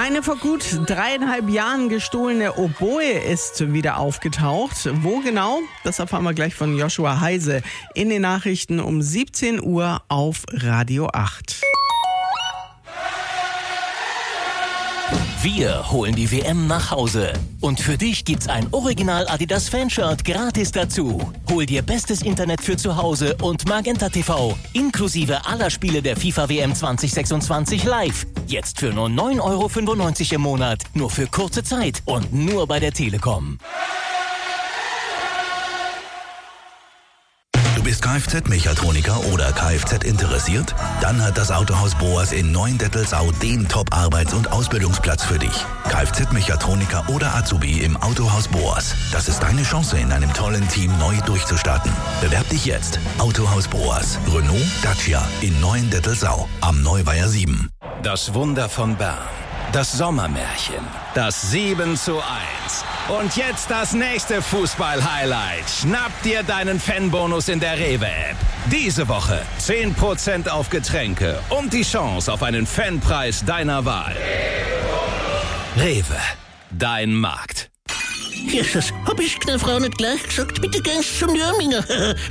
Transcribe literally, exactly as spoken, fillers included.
Eine vor gut dreieinhalb Jahren gestohlene Oboe ist wieder aufgetaucht. Wo genau? Das erfahren wir gleich von Joshua Heise in den Nachrichten um siebzehn Uhr auf Radio acht. Wir holen die W M nach Hause. Und für dich gibt's ein Original Adidas Fanshirt gratis dazu. Hol dir bestes Internet für zu Hause und Magenta T V. Inklusive aller Spiele der FIFA W M zwanzig sechsundzwanzig live. Jetzt für nur neun Euro fünfundneunzig im Monat. Nur für kurze Zeit und nur bei der Telekom. Du bist Kfz-Mechatroniker oder Kfz interessiert? Dann hat das Autohaus Boas in Neuendettelsau den Top-Arbeits- und Ausbildungsplatz für dich. Kfz-Mechatroniker oder Azubi im Autohaus Boas. Das ist deine Chance, in einem tollen Team neu durchzustarten. Bewerb dich jetzt. Autohaus Boas. Renault, Dacia in Neuendettelsau am Neuweiher sieben. Das Wunder von Bern. Das Sommermärchen. Das sieben zu eins. Und jetzt das nächste Fußball-Highlight. Schnapp dir deinen Fanbonus in der Rewe-App. Diese Woche zehn Prozent auf Getränke und die Chance auf einen Fanpreis deiner Wahl. Rewe, dein Markt. Jesus, hab ich der Frau nicht gleich gesagt, bitte gehst zum Nürminger.